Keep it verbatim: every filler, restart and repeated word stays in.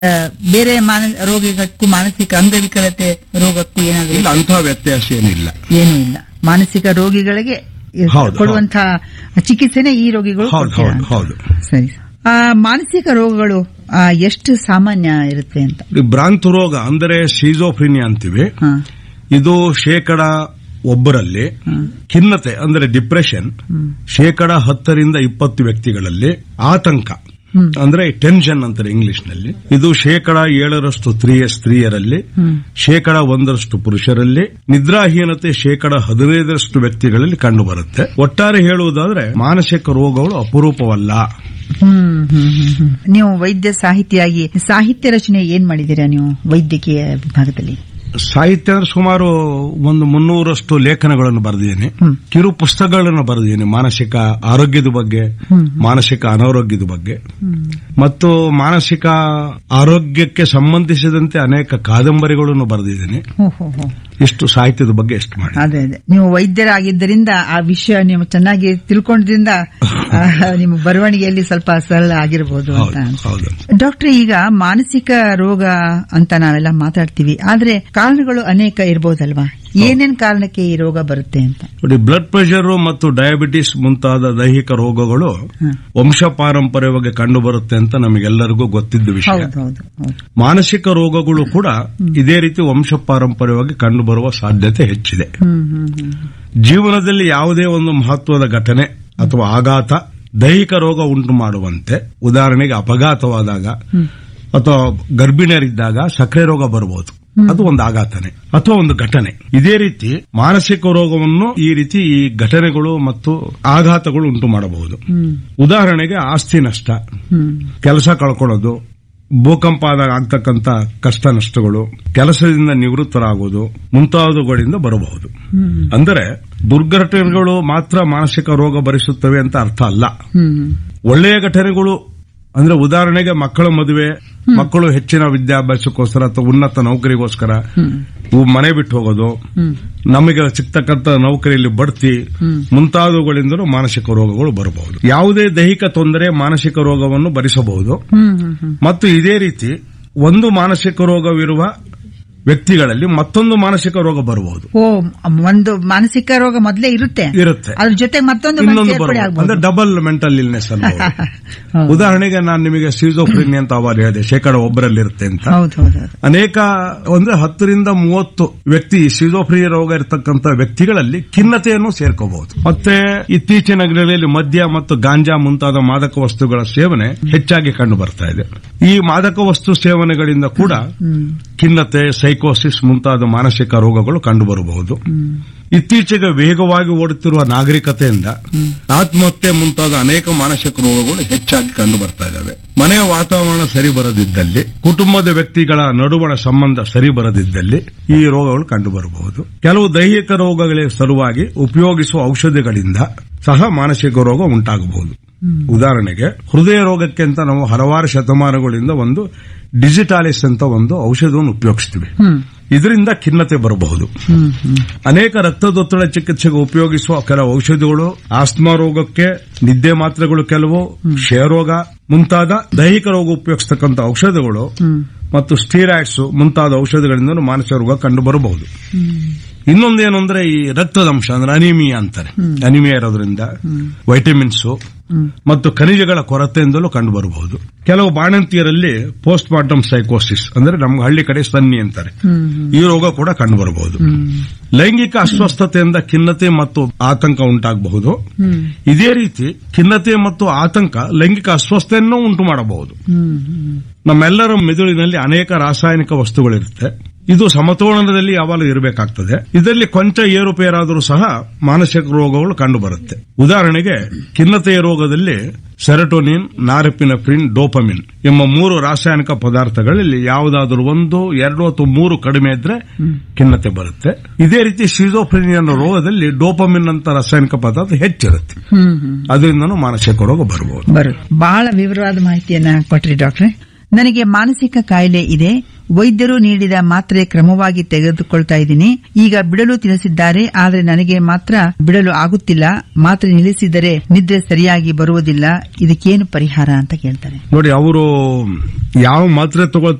ಬೇರೆ ಮಾನ- ರೋಗಕ್ಕೂ ಮಾನಸಿಕ ಅಂಗವಿಕಲತೆ ರೋಗಕ್ಕೂ ಏನಾದರೂ ಇಲ್ಲ, ಅಂತಹ ವ್ಯತ್ಯಾಸ ಏನಿಲ್ಲ. ಏನೂ ಇಲ್ಲ. ಮಾನಸಿಕ ರೋಗಿಗಳಿಗೆ ಹೌದು, ಕೊಡುವಂತಹ ಚಿಕಿತ್ಸೆನೇ ಈ ರೋಗಿಗಳು ಹೌದು ಕೊಡ್ತೀರಾ ಹೌದು ಅಂತ? ಹೌದು. ಸರಿ. ಆ, ಮಾನಸಿಕ ರೋಗಗಳು ಆ, ಎಷ್ಟು ಸಾಮಾನ್ಯ ಇರುತ್ತೆ ಅಂತ? ಈ ಭ್ರಾಂತು ರೋಗ ಅಂದರೆ ಸಿಜೋಫ್ರಿನಿಯಾ ಅಂತೀವಿ. ಹಾ. ಇದು ಶೇಕಡ ಒಬ್ಬರಲ್ಲಿ, ಖಿನ್ನತೆ ಅಂದರೆ ಡಿಪ್ರೆಷನ್ ಶೇಕಡ ಹತ್ತರಿಂದ ಇಪ್ಪತ್ತು ವ್ಯಕ್ತಿಗಳಲ್ಲಿ, ಆತಂಕ ಅಂದ್ರೆ ಟೆನ್ಷನ್ ಅಂತಾರೆ ಇಂಗ್ಲಿಷ್ ನಲ್ಲಿ, ಇದು ಶೇಕಡ ಏಳರಷ್ಟು ಸ್ತ್ರೀಯ ಸ್ತ್ರೀಯರಲ್ಲಿ, ಶೇಕಡ ಒಂದರಷ್ಟು ಪುರುಷರಲ್ಲಿ, ನಿದ್ರಾಹೀನತೆ ಶೇಕಡ ಹದಿನೈದರಷ್ಟು ವ್ಯಕ್ತಿಗಳಲ್ಲಿ ಕಂಡು ಬರುತ್ತೆ. ಒಟ್ಟಾರೆ ಹೇಳುವುದಾದ್ರೆ ಮಾನಸಿಕ ರೋಗಗಳು ಅಪರೂಪವಲ್ಲ. ಹ್ಮ್ ಹ್ಮ್ ಹ್ಮ್ ಹ್ಮ್. ನೀವು ವೈದ್ಯ ಸಾಹಿತಿಯಾಗಿ ಸಾಹಿತ್ಯ ರಚನೆ ಏನ್ ಮಾಡಿದೀರಾ ನೀವು ವೈದ್ಯಕೀಯ ವಿಭಾಗದಲ್ಲಿ? ಸಾಹಿತ್ಯ ಅಂದ್ರೆ ಸುಮಾರು ಒಂದು ಮುನ್ನೂರಷ್ಟು ಲೇಖನಗಳನ್ನು ಬರೆದಿದ್ದೇನೆ. ಕಿರು ಪುಸ್ತಕಗಳನ್ನು ಬರೆದಿದ್ದೇನೆ ಮಾನಸಿಕ ಆರೋಗ್ಯದ ಬಗ್ಗೆ, ಮಾನಸಿಕ ಅನಾರೋಗ್ಯದ ಬಗ್ಗೆ, ಮತ್ತು ಮಾನಸಿಕ ಆರೋಗ್ಯಕ್ಕೆ ಸಂಬಂಧಿಸಿದಂತೆ ಅನೇಕ ಕಾದಂಬರಿಗಳನ್ನು ಬರೆದಿದ್ದೇನೆ. ಇಷ್ಟು ಸಾಹಿತ್ಯದ ಬಗ್ಗೆ ಎಷ್ಟು ಮಾಡಿ. ಅದೇ ಅದೇ ನೀವು ವೈದ್ಯರಾಗಿದ್ದರಿಂದ ಆ ವಿಷಯ ನೀವು ಚೆನ್ನಾಗಿ ತಿಳ್ಕೊಂಡ್ರಿಂದ ನಿಮ್ಮ ಬರವಣಿಗೆಯಲ್ಲಿ ಸ್ವಲ್ಪ ಸರಳ ಆಗಿರಬಹುದು ಅಂತ. ಡಾಕ್ಟರ್, ಈಗ ಮಾನಸಿಕ ರೋಗ ಅಂತ ನಾವೆಲ್ಲ ಮಾತಾಡ್ತೀವಿ, ಆದ್ರೆ ಕಾರಣಗಳು ಅನೇಕ ಇರಬಹುದಲ್ವಾ? ಏನೇನ್ ಕಾರಣಕ್ಕೆ ಈ ರೋಗ ಬರುತ್ತೆ ಅಂತ? ನೋಡಿ, ಬ್ಲಡ್ ಪ್ರೆಷರ್ ಮತ್ತು ಡಯಾಬಿಟಿಸ್ ಮುಂತಾದ ದೈಹಿಕ ರೋಗಗಳು ವಂಶ ಪಾರಂಪರ್ಯವಾಗಿ ಕಂಡು ಬರುತ್ತೆ ಅಂತ ನಮಗೆಲ್ಲರಿಗೂ ಗೊತ್ತಿದ್ದ ವಿಷಯ. ಮಾನಸಿಕ ರೋಗಗಳು ಕೂಡ ಇದೇ ರೀತಿ ವಂಶ ಪಾರಂಪರ್ಯವಾಗಿ ಕಂಡು ಬರುವ ಸಾಧ್ಯತೆ ಹೆಚ್ಚಿದೆ. ಜೀವನದಲ್ಲಿ ಯಾವುದೇ ಒಂದು ಮಹತ್ವದ ಘಟನೆ ಅಥವಾ ಆಘಾತ ದೈಹಿಕ ರೋಗ ಉಂಟು ಮಾಡುವಂತೆ, ಉದಾಹರಣೆಗೆ ಅಪಘಾತವಾದಾಗ ಅಥವಾ ಗರ್ಭಿಣಿಯರಿದ್ದಾಗ ಸಕ್ಕರೆ ರೋಗ ಬರಬಹುದು, ಅದು ಒಂದು ಆಘಾತನೆ ಅಥವಾ ಒಂದು ಘಟನೆ. ಇದೇ ರೀತಿ ಮಾನಸಿಕ ರೋಗವನ್ನು ಈ ರೀತಿ ಈ ಘಟನೆಗಳು ಮತ್ತು ಆಘಾತಗಳು ಉಂಟು ಮಾಡಬಹುದು. ಉದಾಹರಣೆಗೆ ಆಸ್ತಿ ನಷ್ಟ, ಕೆಲಸ ಕಳ್ಕೊಳ್ಳೋದು, ಭೂಕಂಪ ಆದಾಗ ಆಗ್ತಕ್ಕಂಥ ಕಷ್ಟ ನಷ್ಟಗಳು, ಕೆಲಸದಿಂದ ನಿವೃತ್ತರಾಗುವುದು ಮುಂತಾದವುಗಳಿಂದ ಬರಬಹುದು. ಅಂದರೆ ದುರ್ಘಟನೆಗಳು ಮಾತ್ರ ಮಾನಸಿಕ ರೋಗ ಭರಿಸುತ್ತವೆ ಅಂತ ಅರ್ಥ ಅಲ್ಲ. ಒಳ್ಳೆಯ ಘಟನೆಗಳು ಅಂದ್ರೆ ಉದಾಹರಣೆಗೆ ಮಕ್ಕಳ ಮದುವೆ, ಮಕ್ಕಳು ಹೆಚ್ಚಿನ ವಿದ್ಯಾಭ್ಯಾಸಕ್ಕೋಸ್ಕರ ಅಥವಾ ಉನ್ನತ ನೌಕರಿಗೋಸ್ಕರ ಮನೆ ಬಿಟ್ಟು ಹೋಗೋದು, ನಮಗೆ ಸಿಗ್ತಕ್ಕಂಥ ನೌಕರಿಯಲ್ಲಿ ಬಡ್ತಿ ಮುಂತಾದವುಗಳಿಂದಲೂ ಮಾನಸಿಕ ರೋಗಗಳು ಬರಬಹುದು. ಯಾವುದೇ ದೈಹಿಕ ತೊಂದರೆ ಮಾನಸಿಕ ರೋಗವನ್ನು ಭರಿಸಬಹುದು. ಮತ್ತು ಇದೇ ರೀತಿ ಒಂದು ಮಾನಸಿಕ ರೋಗವಿರುವ ವ್ಯಕ್ತಿಗಳಲ್ಲಿ ಮತ್ತೊಂದು ಮಾನಸಿಕ ರೋಗ ಬರಬಹುದು. ಓ, ಒಂದು ಮಾನಸಿಕ ರೋಗ ಮೊದಲೇ ಇರುತ್ತೆ ಇರುತ್ತೆ ಅದ್ರ ಜೊತೆ ಮತ್ತೊಂದು ಇನ್ನೊಂದು ಬರಬಹುದು. ಅಂದ್ರೆ ಡಬಲ್ ಮೆಂಟಲ್ ಇಲ್ನೆಸ್ ಅಲ್ಲ. ಉದಾಹರಣೆಗೆ ನಾನು ನಿಮಗೆ ಸಿಜೋಫ್ರಿನಿಯಾ ಅಂತ ಅವಾಗ ಹೇಳಿದೆ, ಶೇಕಡ ಒಬ್ಬರಲ್ಲಿರುತ್ತೆ ಅಂತ. ಅನೇಕ ಅಂದ್ರೆ ಹತ್ತರಿಂದ ಮೂವತ್ತು ವ್ಯಕ್ತಿ ಸಿಜೋಫ್ರಿನಿಯಾ ರೋಗ ಇರತಕ್ಕಂಥ ವ್ಯಕ್ತಿಗಳಲ್ಲಿ ಖಿನ್ನತೆಯನ್ನು ಸೇರ್ಕೋಬಹುದು. ಮತ್ತೆ ಇತ್ತೀಚಿನ ದಿನಗಳಲ್ಲಿ ಮದ್ಯ ಮತ್ತು ಗಾಂಜಾ ಮುಂತಾದ ಮಾದಕ ವಸ್ತುಗಳ ಸೇವನೆ ಹೆಚ್ಚಾಗಿ ಕಂಡು ಬರ್ತಾ ಇದೆ. ಈ ಮಾದಕ ವಸ್ತು ಸೇವನೆಗಳಿಂದ ಕೂಡ ಖಿನ್ನತೆ, ಸೈಕೋಸಿಸ್ ಮುಂತಾದ ಮಾನಸಿಕ ರೋಗಗಳು ಕಂಡುಬರಬಹುದು. ಇತ್ತೀಚೆಗೆ ವೇಗವಾಗಿ ಓಡುತ್ತಿರುವ ನಾಗರಿಕತೆಯಿಂದ ಆತ್ಮಹತ್ಯೆ ಮುಂತಾದ ಅನೇಕ ಮಾನಸಿಕ ರೋಗಗಳು ಹೆಚ್ಚಾಗಿ ಕಂಡು ಬರ್ತಾ ಇದ್ದಾವೆ. ಮನೆಯ ವಾತಾವರಣ ಸರಿ ಬರದಿದ್ದಲ್ಲಿ, ಕುಟುಂಬದ ವ್ಯಕ್ತಿಗಳ ನಡುವಣ ಸಂಬಂಧ ಸರಿ ಬರದಿದ್ದಲ್ಲಿ ಈ ರೋಗಗಳು ಕಂಡುಬರಬಹುದು. ಕೆಲವು ದೈಹಿಕ ರೋಗಗಳ ಸಲುವಾಗಿ ಉಪಯೋಗಿಸುವ ಔಷಧಿಗಳಿಂದ ಸಹ ಮಾನಸಿಕ ರೋಗ ಉಂಟಾಗಬಹುದು. ಉದಾಹರಣೆಗೆ ಹೃದಯ ರೋಗಕ್ಕೆ ಅಂತ ನಾವು ಹಲವಾರು ಶತಮಾನಗಳಿಂದ ಒಂದು ಡಿಜಿಟಾಲಿಸ್ ಅಂತ ಒಂದು ಔಷಧವನ್ನು ಉಪಯೋಗಿಸ್ತೀವಿ. ಇದರಿಂದ ಖಿನ್ನತೆ ಬರಬಹುದು. ಅನೇಕ ರಕ್ತದೊತ್ತಡ ಚಿಕಿತ್ಸೆಗೆ ಉಪಯೋಗಿಸುವ ಕೆಲವು ಔಷಧಿಗಳು, ಆಸ್ತಮಾ ರೋಗಕ್ಕೆ ನಿದ್ದೆ ಮಾತ್ರೆಗಳು, ಕೆಲವು ಕ್ಷಯರೋಗ ಮುಂತಾದ ದೈಹಿಕ ರೋಗ ಉಪಯೋಗಿಸತಕ್ಕಂಥ ಔಷಧಗಳು ಮತ್ತು ಸ್ಟೀರಾಯ್ಡ್ಸ್ ಮುಂತಾದ ಔಷಧಿಗಳಿಂದ ಮಾನಸಿಕ ರೋಗ ಕಂಡು ಬರಬಹುದು. ಇನ್ನೊಂದೇನು ಅಂದ್ರೆ ಈ ರಕ್ತದಂಶ ಅಂದ್ರೆ ಅನಿಮಿಯಾ ಅಂತಾರೆ. ಅನಿಮಿಯಾ ಇರೋದ್ರಿಂದ ವೈಟಮಿನ್ಸ್ ಮತ್ತು ಖನಿಜಗಳ ಕೊರತೆಯಿಂದಲೂ ಕಂಡು ಬರಬಹುದು. ಕೆಲವು ಬಾಣಂತಿಯರಲ್ಲಿ ಪೋಸ್ಟ್ ಮಾರ್ಟಮ್ ಸೈಕೋಸಿಸ್ ಅಂದ್ರೆ ನಮ್ಮ ಹಳ್ಳಿ ಕಡೆ ಸನ್ನಿ ಅಂತಾರೆ, ಈ ರೋಗ ಕೂಡ ಕಂಡು ಬರಬಹುದು. ಲೈಂಗಿಕ ಅಸ್ವಸ್ಥತೆಯಿಂದ ಖಿನ್ನತೆ ಮತ್ತು ಆತಂಕ ಉಂಟಾಗಬಹುದು. ಇದೇ ರೀತಿ ಖಿನ್ನತೆ ಮತ್ತು ಆತಂಕ ಲೈಂಗಿಕ ಅಸ್ವಸ್ಥತೆಯನ್ನು ಉಂಟು ಮಾಡಬಹುದು. ನಮ್ಮೆಲ್ಲರ ಮೆದುಳಿನಲ್ಲಿ ಅನೇಕ ರಾಸಾಯನಿಕ ವಸ್ತುಗಳಿರುತ್ತೆ. ಇದು ಸಮತೋಲನದಲ್ಲಿ ಯಾವಾಗಲೂ ಇರಬೇಕಾಗ್ತದೆ. ಇದರಲ್ಲಿ ಕೊಂಚ ಏರುಪೇರಾದರೂ ಸಹ ಮಾನಸಿಕ ರೋಗಗಳು ಕಂಡುಬರುತ್ತೆ. ಉದಾಹರಣೆಗೆ ಖಿನ್ನತೆಯ ರೋಗದಲ್ಲಿ ಸೆರೋಟೋನಿನ್, ನಾರೆಪಿನೆಫ್ರಿನ್, ಡೋಪಮಿನ್ ಎಂಬ ಮೂರು ರಾಸಾಯನಿಕ ಪದಾರ್ಥಗಳಲ್ಲಿ ಯಾವುದಾದರೂ ಒಂದು, ಎರಡು ಅಥವಾ ಮೂರು ಕಡಿಮೆ ಇದ್ರೆ ಖಿನ್ನತೆ ಬರುತ್ತೆ. ಇದೇ ರೀತಿ ಸಿಜೋಫ್ರಿನಿಯಾ ರೋಗದಲ್ಲಿ ಡೋಪಮಿನ್ ಅಂತ ರಾಸಾಯನಿಕ ಪದಾರ್ಥ ಹೆಚ್ಚಿರುತ್ತೆ, ಅದರಿಂದನೂ ಮಾನಸಿಕ ರೋಗ ಬರಬಹುದು. ಬಹಳ ವಿವರವಾದ ಮಾಹಿತಿಯನ್ನ ಕೊಟ್ರಿ ಡಾಕ್ಟ್ರೆ. ನನಗೆ ಮಾನಸಿಕ ಕಾಯಿಲೆ ಇದೆ, ವೈದ್ಯರು ನೀಡಿದ ಮಾತ್ರೆ ಕ್ರಮವಾಗಿ ತೆಗೆದುಕೊಳ್ತಾ ಇದ್ದೀನಿ. ಈಗ ಬಿಡಲು ತಿಳಿಸಿದ್ದಾರೆ, ಆದರೆ ನನಗೆ ಮಾತ್ರ ಬಿಡಲು ಆಗುತ್ತಿಲ್ಲ. ಮಾತ್ರೆ ನಿಲ್ಲಿಸಿದರೆ ನಿದ್ರೆ ಸರಿಯಾಗಿ ಬರುವುದಿಲ್ಲ. ಇದಕ್ಕೇನು ಪರಿಹಾರ ಅಂತ ಕೇಳ್ತಾರೆ. ನೋಡಿ, ಅವರು ಯಾವ ಮಾತ್ರೆ ತಗೊಳ್ತಾರೆ